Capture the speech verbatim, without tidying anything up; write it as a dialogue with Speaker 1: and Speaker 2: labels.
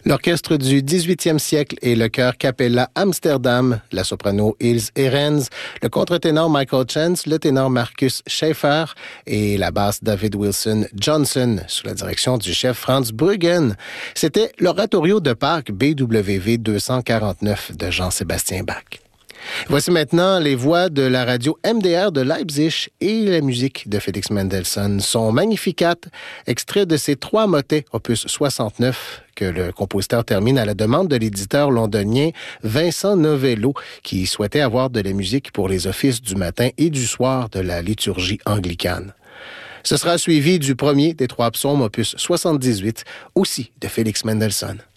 Speaker 1: L'orchestre du dix-huitième siècle et le chœur Capella Amsterdam, la soprano Ilse Ehrens, le contre-ténor Michael Chance, le ténor Marcus Schaeffer et la basse David Wilson Johnson sous la direction du chef Franz Bruggen. C'était l'oratorio de Pâques B W V deux cent quarante-neuf de Jean-Sébastien Bach. Voici maintenant les voix de la radio M D R de Leipzig et la musique de Félix Mendelssohn, son Magnificat, extrait de ses trois motets, opus soixante-neuf, que le compositeur termine à la demande de l'éditeur londonien Vincent Novello, qui souhaitait avoir de la musique pour les offices du matin et du soir de la liturgie anglicane. Ce sera suivi du premier des trois psaumes, opus soixante-dix-huit, aussi de Félix Mendelssohn.